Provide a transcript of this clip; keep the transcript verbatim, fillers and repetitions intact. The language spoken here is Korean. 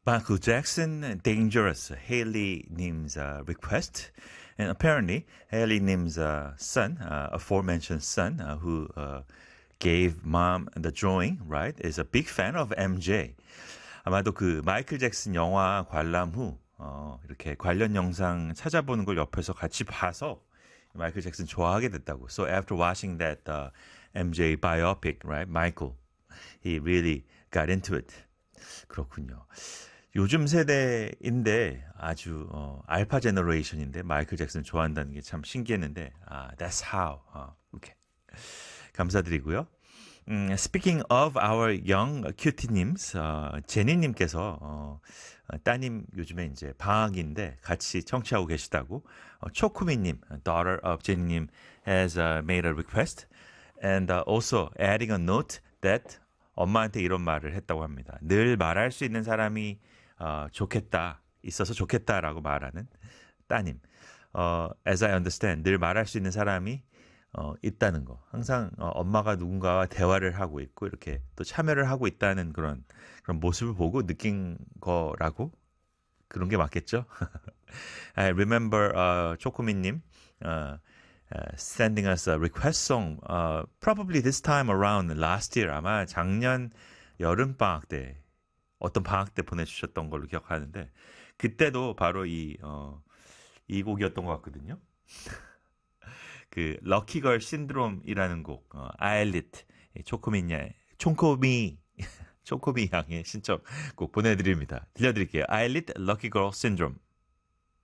Michael Jackson, Dangerous, Haley-님's uh, request. And apparently, Haley-님's uh, son, uh, aforementioned son, uh, who uh, gave mom the drawing, right, is a big fan of 엠제이. 아마도 그 마이클 잭슨 영화 관람 후 어, 이렇게 관련 영상 찾아보는 걸 옆에서 같이 봐서 마이클 잭슨 좋아하게 됐다고. So after watching that uh, 엠제이 biopic, right, Michael, he really got into it. 그렇군요. 요즘 세대인데 아주 어, 알파 제너레이션인데 마이클 잭슨 좋아한다는 게 참 신기했는데 아, that's how. 어, 오케이. 감사드리고요. 음, speaking of our young cutie님's, 어, 제니님께서 어, 따님 요즘에 이제 방학인데 같이 청취하고 계시다고. 어, 초쿠미님, daughter of 제니님, has uh, made a request and uh, also adding a note that 엄마한테 이런 말을 했다고 합니다. 늘 말할 수 있는 사람이 어, 좋겠다, 있어서 좋겠다라고 말하는 따님. 어, as I understand, 늘 말할 수 있는 사람이 어, 있다는 거. 항상 어, 엄마가 누군가와 대화를 하고 있고 이렇게 또 참여를 하고 있다는 그런 그런 모습을 보고 느낀 거라고 그런 게 맞겠죠? I remember uh, 초코미님 uh, uh, sending us a request song uh, probably this time around last year 아마 작년 여름 방학 때 어떤 방학 때 보내주셨던 걸로 기억하는데 그때도 바로 이, 어, 이 곡이었던 것 같거든요. 그 럭키걸 신드롬이라는 곡 어, 아일릿 초코미냐 총코미 초코미 양의 신청곡 보내드립니다. 들려드릴게요. 아일릿 럭키걸 신드롬.